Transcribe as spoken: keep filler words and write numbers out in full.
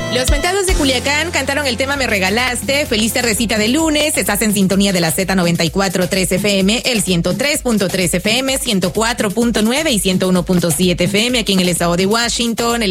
Los Mentados de Culiacán cantaron el tema Me Regalaste. Feliz tardecita de lunes. Estás en sintonía de la Z noventa y cuatro punto tres F M, el ciento tres punto tres F M, ciento cuatro punto nueve y ciento uno punto siete F M aquí en el estado de Washington. El